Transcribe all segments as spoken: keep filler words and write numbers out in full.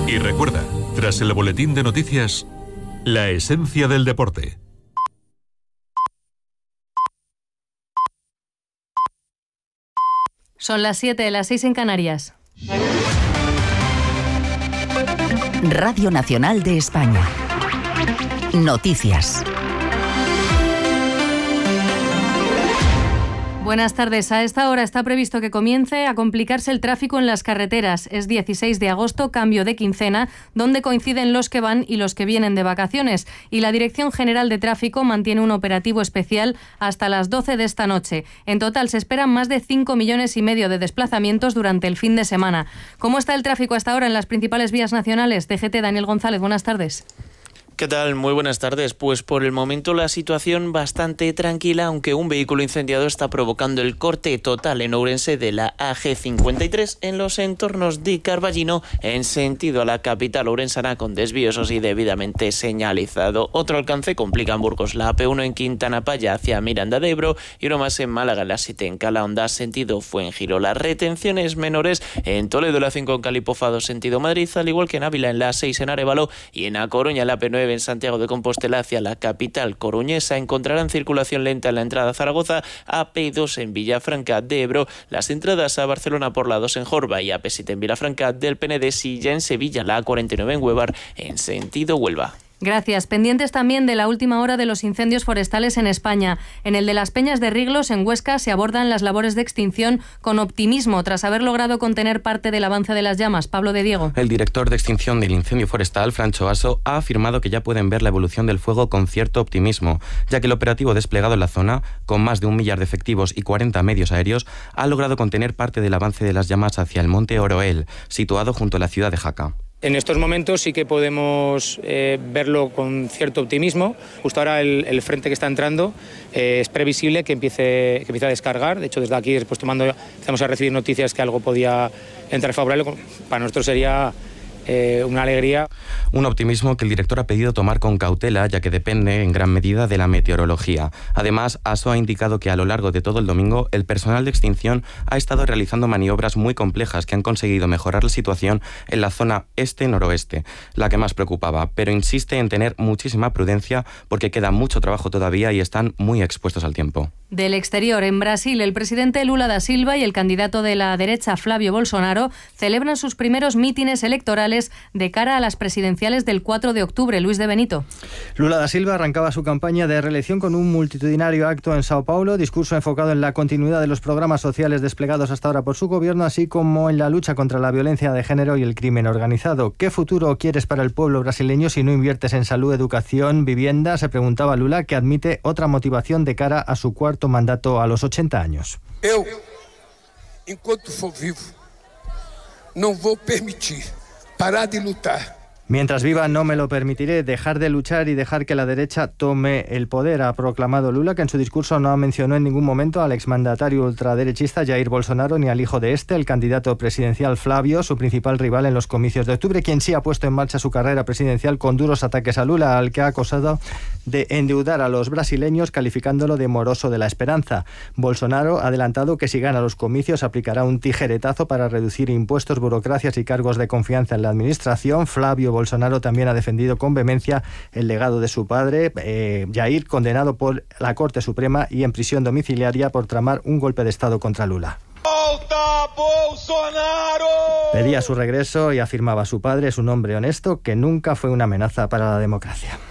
Y recuerda, tras el boletín de noticias, la esencia del deporte. Son las siete, las seis en Canarias. Radio Nacional de España. Noticias. Buenas tardes. A esta hora está previsto que comience a complicarse el tráfico en las carreteras. Es dieciséis de agosto, cambio de quincena, donde coinciden los que van y los que vienen de vacaciones. Y la Dirección General de Tráfico mantiene un operativo especial hasta las doce de esta noche. En total se esperan más de cinco millones y medio de desplazamientos durante el fin de semana. ¿Cómo está el tráfico hasta ahora en las principales vías nacionales? D G T, Daniel González, buenas tardes. ¿Qué tal? Muy buenas tardes. Pues por el momento la situación bastante tranquila, aunque un vehículo incendiado está provocando el corte total en Ourense de la A G cincuenta y tres en los entornos de Carballino en sentido a la capital ourensana, con desvíos así debidamente señalizado. Otro alcance complica en Burgos la A P uno en Quintana Paya hacia Miranda de Ebro y uno más en Málaga, la siete en Calahonda sentido Fuengirola. Las retenciones menores en Toledo, la cinco en Calipofado sentido Madrid, al igual que en Ávila en la seis en Arévalo y en A Coruña la A P nueve en Santiago de Compostela hacia la capital coruñesa. Encontrarán circulación lenta en la entrada a Zaragoza, A P dos en Villafranca de Ebro, las entradas a Barcelona por la dos en Jorba y A P siete en Vilafranca del Penedés y ya en Sevilla la A cuarenta y nueve en Huevar en sentido Huelva. Gracias. Pendientes también de la última hora de los incendios forestales en España. En el de las Peñas de Riglos, en Huesca, se abordan las labores de extinción con optimismo tras haber logrado contener parte del avance de las llamas. Pablo de Diego. El director de extinción del incendio forestal, Francho Aso, ha afirmado que ya pueden ver la evolución del fuego con cierto optimismo, ya que el operativo desplegado en la zona, con más de un millar de efectivos y cuarenta medios aéreos, ha logrado contener parte del avance de las llamas hacia el monte Oroel, situado junto a la ciudad de Jaca. En estos momentos sí que podemos eh, verlo con cierto optimismo. Justo ahora el, el frente que está entrando eh, es previsible que empiece, que empiece a descargar. De hecho, desde aquí, después tomando, empezamos a recibir noticias que algo podía entrar favorable. Para nosotros sería eh, una alegría. Un optimismo que el director ha pedido tomar con cautela, ya que depende en gran medida de la meteorología. Además, Aso ha indicado que a lo largo de todo el domingo el personal de extinción ha estado realizando maniobras muy complejas que han conseguido mejorar la situación en la zona este-noroeste, la que más preocupaba, pero insiste en tener muchísima prudencia porque queda mucho trabajo todavía y están muy expuestos al tiempo. Del exterior, en Brasil, el presidente Lula da Silva y el candidato de la derecha Flávio Bolsonaro celebran sus primeros mítines electorales de cara a las presidenciales del cuatro de octubre. Luis de Benito. Lula da Silva arrancaba su campaña de reelección con un multitudinario acto en Sao Paulo, discurso enfocado en la continuidad de los programas sociales desplegados hasta ahora por su gobierno, así como en la lucha contra la violencia de género y el crimen organizado. ¿Qué futuro quieres para el pueblo brasileño si no inviertes en salud, educación, vivienda?, se preguntaba Lula, que admite otra motivación de cara a su cuarto mandato a los ochenta años. Eu, enquanto for vivo, não vou permitir parar de lutar. Mientras viva no me lo permitiré, dejar de luchar y dejar que la derecha tome el poder, ha proclamado Lula, que en su discurso no mencionó en ningún momento al exmandatario ultraderechista Jair Bolsonaro ni al hijo de este, el candidato presidencial Flávio, su principal rival en los comicios de octubre, quien sí ha puesto en marcha su carrera presidencial con duros ataques a Lula, al que ha acusado de endeudar a los brasileños, calificándolo de moroso de la esperanza. Bolsonaro ha adelantado que si gana los comicios aplicará un tijeretazo para reducir impuestos, burocracias y cargos de confianza en la administración. Flávio Bolsonaro también ha defendido con vehemencia el legado de su padre, eh, Jair, condenado por la Corte Suprema y en prisión domiciliaria por tramar un golpe de Estado contra Lula. ¡Volta, Bolsonaro! Pedía su regreso y afirmaba: su padre es un hombre honesto que nunca fue una amenaza para la democracia.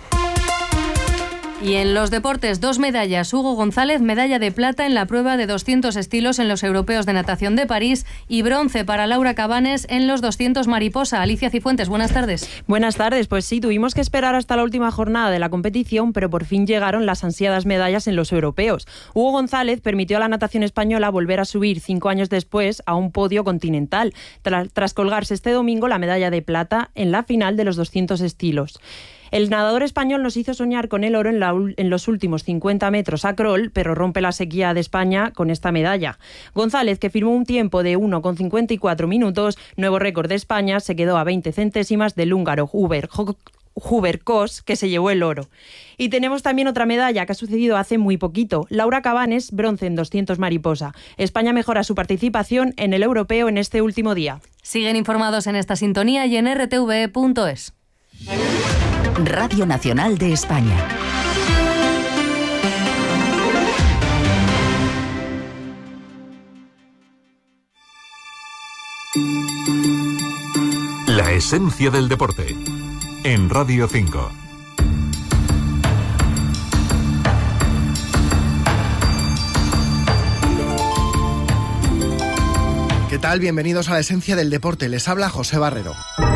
Y en los deportes, dos medallas. Hugo González, medalla de plata en la prueba de doscientos estilos en los Europeos de Natación de París, y bronce para Laura Cabanes en los doscientos mariposa. Alicia Cifuentes, buenas tardes. Buenas tardes. Pues sí, tuvimos que esperar hasta la última jornada de la competición, pero por fin llegaron las ansiadas medallas en los Europeos. Hugo González permitió a la natación española volver a subir cinco años después a un podio continental, tras, tras colgarse este domingo la medalla de plata en la final de los doscientos estilos. El nadador español nos hizo soñar con el oro en, la, en los últimos cincuenta metros a crawl, pero rompe la sequía de España con esta medalla. González, que firmó un tiempo de uno con cincuenta y cuatro minutos, nuevo récord de España, se quedó a veinte centésimas del húngaro Hubert Huber-Koss, que se llevó el oro. Y tenemos también otra medalla que ha sucedido hace muy poquito. Laura Cabanes, bronce en doscientos mariposa. España mejora su participación en el europeo en este último día. Siguen informados en esta sintonía y en r t v e punto es. Radio Nacional de España. La esencia del deporte. En Radio cinco. ¿Qué tal? Bienvenidos a la esencia del deporte. Les habla José Barrero.